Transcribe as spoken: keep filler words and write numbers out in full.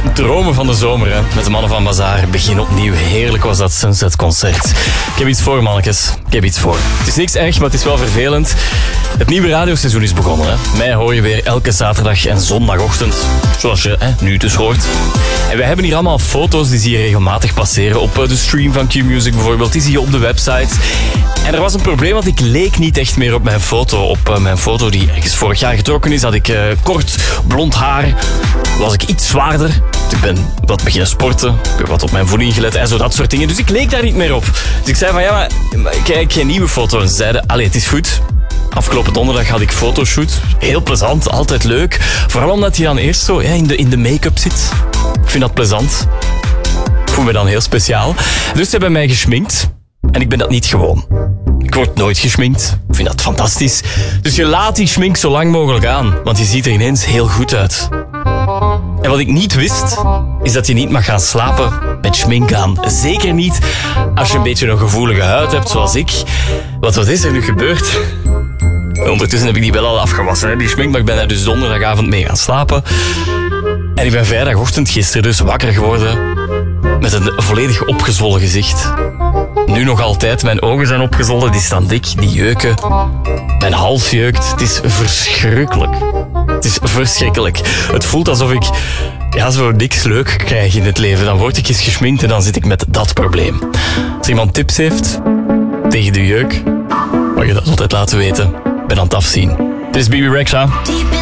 dromen van de zomer, hè. Met de mannen van Bazaar. Begin opnieuw. Heerlijk was dat Sunset-concert. Ik heb iets voor, mannetjes. Ik heb iets voor. Het is niks erg, maar het is wel vervelend. Het nieuwe radioseizoen is begonnen, hè. Mij hoor je weer elke zaterdag en zondagochtend. Zoals je hè, nu dus hoort. En wij hebben hier allemaal foto's die zie je regelmatig passeren. Op de stream van Q-Music bijvoorbeeld. Die zie je op de website. En er was een probleem, want ik leek niet echt meer op mijn foto. Op uh, mijn foto die ergens vorig jaar getrokken is, had ik uh, kort blond haar. Was ik iets zwaarder. Ik ben wat beginnen sporten. Ik heb wat op mijn voeding gelet en zo, dat soort dingen. Dus ik leek daar niet meer op. Dus ik zei van, ja, maar, maar kijk, geen nieuwe foto. En ze zeiden, allee, het is goed. Afgelopen donderdag had ik fotoshoot. Heel plezant, altijd leuk. Vooral omdat je dan eerst zo ja, in de, in de make-up zit. Ik vind dat plezant. Ik voel me dan heel speciaal. Dus ze hebben mij geschminkt. En ik ben dat niet gewoon. Ik word nooit geschminkt. Ik vind dat fantastisch. Dus je laat die schmink zo lang mogelijk aan. Want je ziet er ineens heel goed uit. En wat ik niet wist, is dat je niet mag gaan slapen met schmink aan. Zeker niet als je een beetje een gevoelige huid hebt, zoals ik. Want wat is er nu gebeurd? Ondertussen heb ik die wel al afgewassen, hè, die schmink. Maar ik ben daar dus donderdagavond mee gaan slapen. En ik ben vrijdagochtend gisteren dus wakker geworden met een volledig opgezwollen gezicht. Nu nog altijd, mijn ogen zijn opgezwollen, die staan dik, die jeuken. Mijn hals jeukt, het is verschrikkelijk. Het is verschrikkelijk. Het voelt alsof ik ja, zo niks leuk krijg in het leven. Dan word ik eens geschminkt en dan zit ik met dat probleem. Als iemand tips heeft tegen de jeuk, mag je dat altijd laten weten. Ik ben aan het afzien. Dit is B B Rexha.